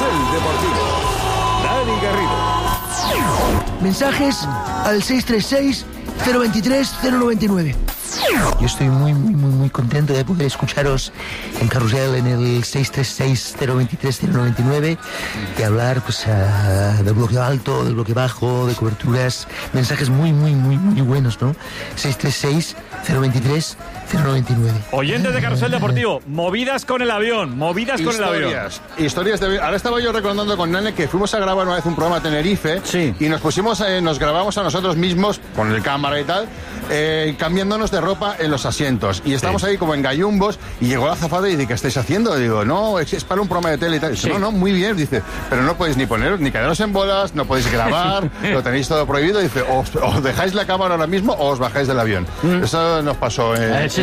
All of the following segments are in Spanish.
Deportivo. Dani Garrido. Mensajes al 636-023-099. Yo estoy muy contento de poder escucharos en Carrusel en el 636-023-099 y hablar pues del bloque alto, del bloque bajo, de coberturas, mensajes muy buenos, ¿no? 636-023-099. Oyentes de Carrusel Deportivo, movidas con el avión, Historias de avión. Ahora estaba yo recordando con Nane que fuimos a grabar una vez un programa a Tenerife, sí, y nos grabamos a nosotros mismos con el cámara y tal, cambiándonos de ropa en los asientos. Y estábamos ahí como en gallumbos y llegó la azafata y dice, ¿qué estáis haciendo? Digo, no, es para un programa de tele y tal. Dice, no, muy bien. Dice, pero no podéis ni poneros, ni quedaros en bolas, no podéis grabar, lo tenéis todo prohibido. Dice, os dejáis la cámara ahora mismo o os bajáis del avión. Eso nos pasó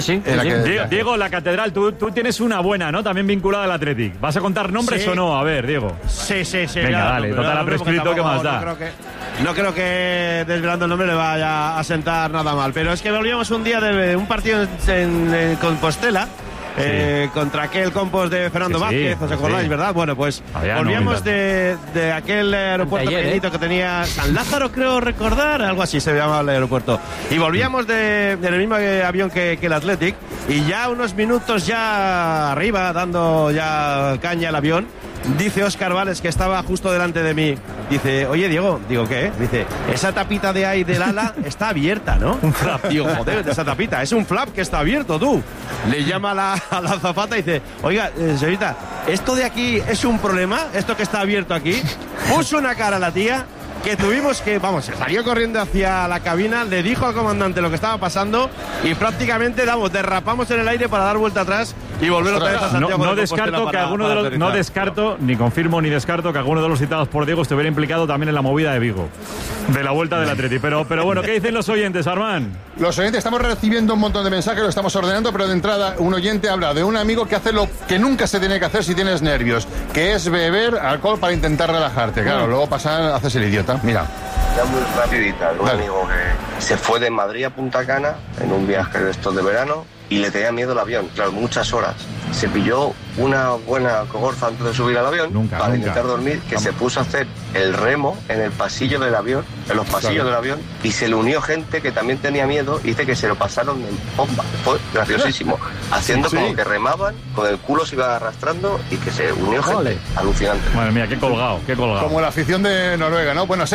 Diego, la catedral, tú tienes una buena, ¿no? También vinculada al Athletic. ¿Vas a contar nombres o no? A ver, Diego. Sí. Venga, dale, total ha prescrito, ¿qué más da? No creo que desvelando el nombre le vaya a sentar nada mal. Pero es que volvíamos un día de un partido en Compostela. Contra aquel Compos de Fernando Vázquez, ¿os acordáis, verdad? Bueno, pues volvíamos de aquel aeropuerto pequeñito que tenía San Lázaro, creo recordar, algo así se llamaba el aeropuerto. Y volvíamos del mismo avión que el Athletic, y ya unos minutos ya arriba, dando ya caña al avión, dice Óscar Vales, que estaba justo delante de mí, dice, oye Diego, digo, ¿qué? Dice, esa tapita de ahí del ala está abierta, ¿no? Un flap. Digo, joder, esa tapita, es un flap que está abierto, tú. Le llama a la azafata y dice, oiga, señorita, ¿esto de aquí es un problema? ¿Esto que está abierto aquí? Puso una cara a la tía, que tuvimos que, se salió corriendo hacia la cabina, le dijo al comandante lo que estaba pasando y prácticamente, derrapamos en el aire para dar vuelta atrás y volver otra vez a Santiago. No descarto, ni confirmo ni descarto que alguno de los citados por Diego estuviera implicado también en la movida de Vigo, de la vuelta del Atleti. Pero bueno, ¿qué dicen los oyentes, Armán? Los oyentes, estamos recibiendo un montón de mensajes, lo estamos ordenando, pero de entrada un oyente habla de un amigo que hace lo que nunca se tiene que hacer si tienes nervios, que es beber alcohol para intentar relajarte. Claro, luego haces el idiota. Mira. Ya muy rapidita, un amigo que se fue de Madrid a Punta Cana en un viaje de estos de verano y le tenía miedo el avión, claro, muchas horas. Se pilló una buena cogorza antes de subir al avión para intentar dormir, que se puso a hacer el remo en el pasillo del avión, en los pasillos del avión, y se le unió gente que también tenía miedo y dice que se lo pasaron en bomba. Fue graciosísimo, haciendo como que remaban, con el culo se iba arrastrando y que se unió gente. Alucinante. Madre mía, qué colgado. Como la afición de Noruega, ¿no? Bueno,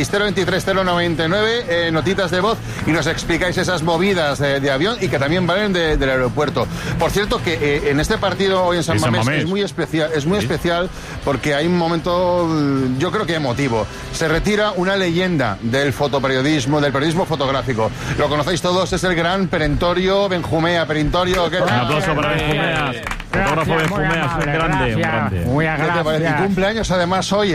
636-023-099, notitas de voz, y nos explicáis esas movidas de avión y que también valen del aeropuerto. Por cierto, que en este partido hoy en San Mamés es muy especial porque hay un momento, yo creo que emotivo. Se retira una leyenda del fotoperiodismo, del periodismo fotográfico. Lo conocéis todos, es el gran Perentorio Benjumea. Perentorio, ¿qué tal? Un aplauso para Benjumea. Fotógrafo Benjumea, un grande. Muy agradable. Y cumpleaños además hoy,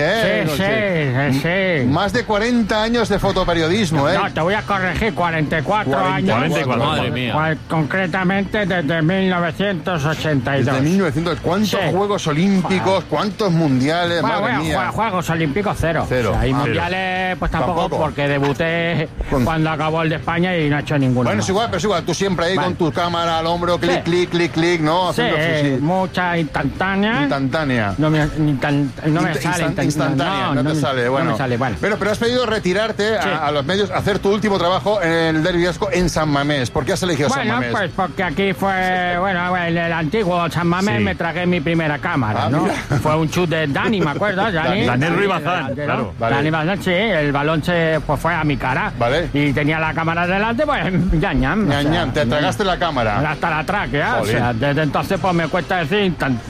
Sí. Más de 40 años de fotoperiodismo, No, te voy a corregir, 44 años. 44, madre mía. Concretamente desde 1982. Desde 1900, ¿cuántos Juegos Olímpicos, cuántos mundiales? Madre mía. Juegos Olímpicos cero. O sea, y mundiales pues tampoco, porque debuté cuando acabó el de España y no he hecho ninguno. Bueno, pero es igual, tú siempre ahí con tu cámara al hombro, clic, ¿no? Haciendo mucha instantánea. No me sale. Instantánea, no te sale. Bueno. No me sale, vale. Pero has pedido retirarte a los medios, hacer tu último trabajo en el Derbi Vasco en San Mamés. ¿Por qué has elegido San Mamés? Pues porque aquí fue, en el antiguo San Mamés me tragué mi primera cámara, ¿no? Mira. Fue un chut de Dani, ¿me acuerdas? Daniel Ruiz Bazán, claro. Dani Bazán, sí, el balón fue a mi cara. Vale. Y tenía la cámara delante, pues, ñam. Te tragaste la cámara. Hasta la tráquea, o sea, desde entonces pues me cuesta decir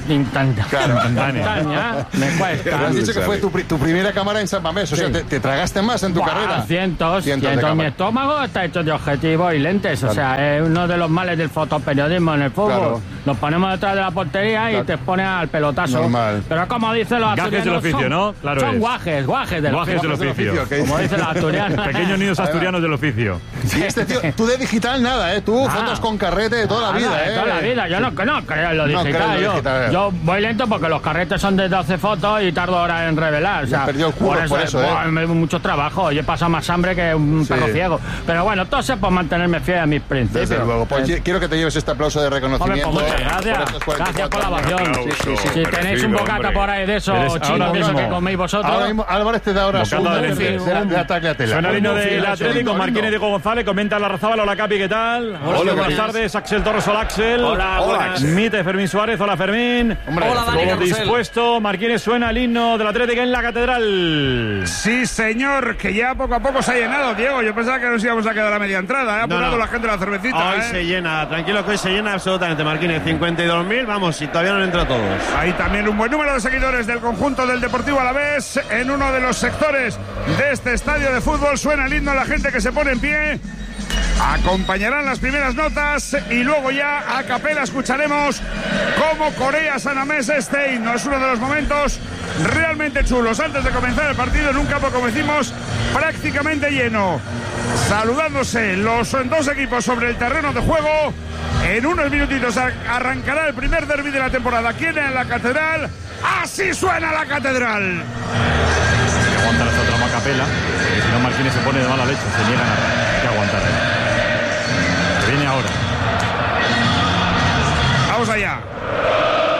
instantánea. Me cuesta. Pero has dicho que fue tu primera cámara en San Mamés, o sea, te tragaste más en tu carrera. Cientos. Mi estómago está hecho de objetivos y lentes, o sea, es uno de los males del fotoperiodismo en el fútbol. Claro. Nos ponemos detrás de la portería y te pones al pelotazo. Normal. Pero como dicen los asturianos, gajes del oficio, ¿no? Claro, son guajes del oficio. Como dicen los asturianos. Pequeños niños asturianos del oficio. Sí, tío, tú de digital nada, tú fotos con carrete de toda la vida, De toda la vida, yo no creo en lo digital. Yo voy lento porque los carretes son de 12 fotos y tardo horas en revelar. O sea, perdió el culo por eso, mucho trabajo. Yo he pasado más hambre que un perro ciego. Pero bueno, todo sea por mantenerme fiel a mis principios. Desde luego. Pues quiero que te lleves este aplauso de reconocimiento. Hombre, Gracias por la ovación. Si tenéis un bocata por ahí de esos chinos de esos que coméis vosotros. Ahora mismo Álvarez te da ahora de ataque a tela. Suena el himno del Atlético, Marquín y Diego González, comenta la Razabal. Hola Capi, ¿qué tal? Hola, buenas tardes. Axel Torres, hola Axel. Hola. Mite Fermín Suárez, hola Fermín. Hola Dani. Dispuesto, Marquín, suena el himno del Atlético en la Catedral. Sí, señor, que ya poco a poco se ha llenado, Diego. Yo pensaba que nos íbamos a quedar a media entrada. Ha apurado la gente la cervecita. Hoy se llena, tranquilo que hoy se llena absolutamente, Marquínez. 52.000, vamos, y todavía no han entrado todos. Hay también un buen número de seguidores del conjunto del Deportivo Alavés en uno de los sectores de este estadio de fútbol. Suena el himno, la gente que se pone en pie. Acompañarán las primeras notas y luego ya a capela escucharemos cómo corea San Mamés este himno. Es uno de los momentos realmente chulos antes de comenzar el partido en un campo, como decimos, prácticamente lleno. Saludándose los dos equipos sobre el terreno de juego. En unos minutitos arrancará el primer derbi de la temporada aquí en la Catedral. ¡Así suena la Catedral! Aguantar esta trama a capela, porque si no Marquínez se pone de mala leche, se niegan a que aguantar. Viene ahora. Vamos allá.